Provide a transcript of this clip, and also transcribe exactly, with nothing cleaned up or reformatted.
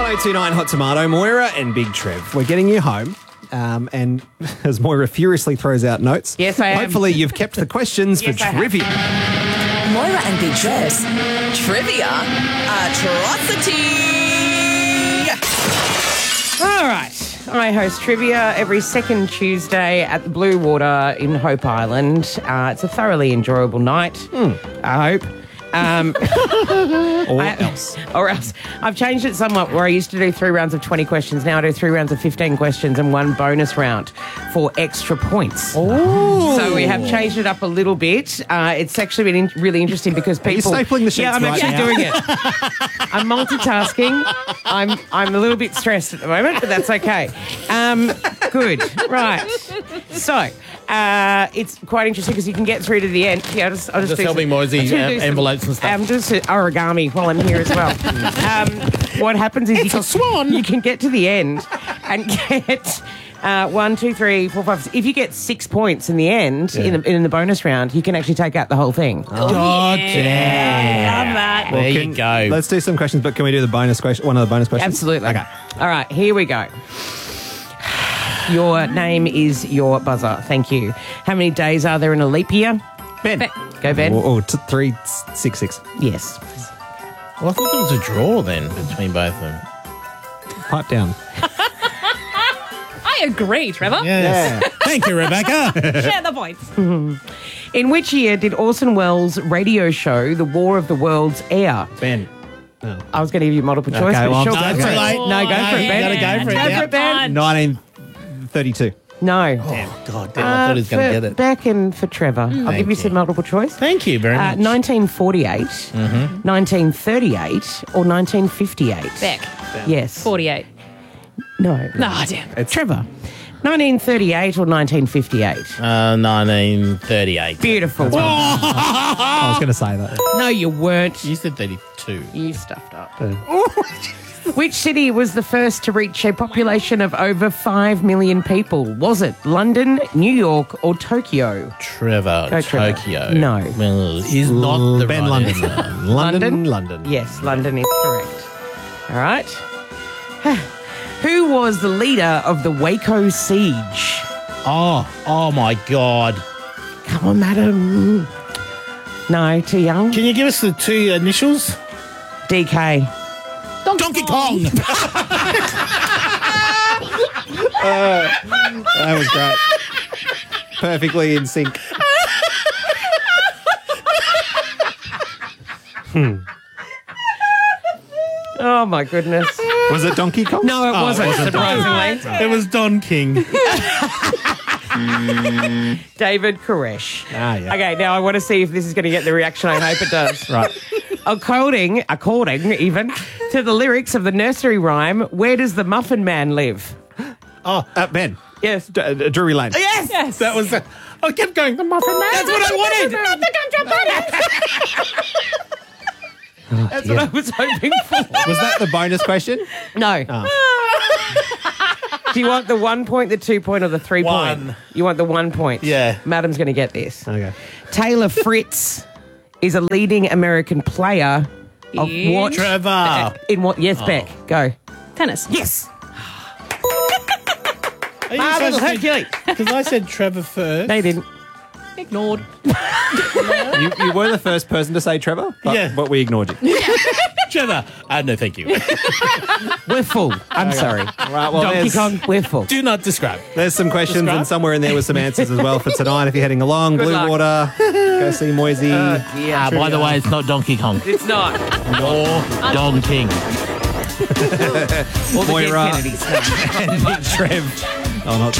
oh two nine Hot Tomato, Moira and Big Trev. We're getting you home. Um, and as Moira furiously throws out notes, yes, I am. Hopefully you've kept the questions yes, for trivia. Moira and Big Trev's Trivia Atrocity. All right. I host trivia every second Tuesday at the Blue Water in Hope Island. Uh, it's a thoroughly enjoyable night, mm. I hope. Um, or I, else. Or else. I've changed it somewhat where I used to do three rounds of twenty questions. Now I do three rounds of fifteen questions and one bonus round for extra points. Oh. So we have changed it up a little bit. Uh, it's actually been in- really interesting because people... Are you stapling the sheets Yeah, I'm right actually now? doing it. I'm multitasking. I'm I'm a little bit stressed at the moment, but that's okay. Um, good. Right. So... Uh, it's quite interesting because you can get through to the end. Yeah, I'll just, I'll just, Just do help me, some- Moisey, I'm gonna uh, do some- envelopes and stuff. I'm just origami while I'm here as well. um, what happens is you can, a swan. you can get to the end and get uh, one, two, three, four, five. If you get six points in the end Yeah. in, the, in the bonus round, you can actually take out the whole thing. Oh, damn. Love that. There Can- you go. Let's do some questions, but can we do the bonus question? One of the bonus questions? Absolutely. Okay. All right, here we go. Your name is your buzzer. Thank you. How many days are there in a leap year? Ben. Go, Ben. Or, or t- three, six, six. Yes. Well, I thought there was a draw then between both of them. Pipe down. I agree, Trevor. Yes. Thank you, Rebecca. Share the points. In which year did Orson Welles' radio show The War of the Worlds air? Ben. I was going to give you multiple choice, Okay, but well, sure, no, go it's for too it. late. No, go for it, You Ben. gotta go for it Go now. for it, Ben. nineteen thirty-two. No. Oh, God damn. I thought he was going to for get it. Beck and for Trevor. I'll Thank give you you. some multiple choice. Thank you very Uh, much. nineteen forty-eight, nineteen thirty-eight, or nineteen fifty-eight? Beck. Yes. forty-eight. No. No, damn. Trevor. nineteen thirty-eight or nineteen fifty-eight? Uh, nineteen thirty-eight. Beautiful. I was going to say that. No, you weren't. You said thirty-two. You stuffed up. Which city was the first to reach a population of over five million people? Was it London, New York, or Tokyo? Trevor, Go, Trevor. Tokyo. No. Well, he's not the Ben right London. answer. London, London. Yes, London is correct. All right. Who was the leader of the Waco siege? Oh, oh my God. Come on, madam. No, too young. Can you give us the two initials? D K. Donkey Kong. That was great. Perfectly in sync. Oh, my goodness. Was it Donkey Kong? No, it Oh, wasn't, surprisingly. It was Don King. David Koresh. Ah, yeah. Okay, now I want to see if this is going to get the reaction I hope it does. Right. According, according even, to the lyrics of the nursery rhyme, where does the Muffin Man live? Oh, uh, Ben. Yes. D- uh, Drury Lane. Yes! Yes. That was the... I kept going, the Muffin Man. That's what I wanted! That's what I was hoping for. Was that the bonus question? No. Do you want the one point, the two point, or the three One. point? You want the one point? Yeah. Madam's going to get this. Okay. Taylor Fritz is a leading American player of In- what? Trevor. In what? Yes, Beck. Go. Tennis. Yes. Marvel Hercules. Because I said Trevor first. No, you didn't. Ignored. You, you were the first person to say Trevor, but, Yeah. but we ignored you. Trevor. Uh, no, thank you. We're full. I'm sorry. Right, well, Donkey there's, Kong, we're full. Do not describe. there's some questions Describe. and somewhere in there was some answers as well for tonight. If you're heading along, Good Blue luck. Water, go see Moisey. Uh, by the way, it's not Donkey Kong. It's not. Or Don King. All the Moira. dead Kennedys. No. and Big Trev. Oh, not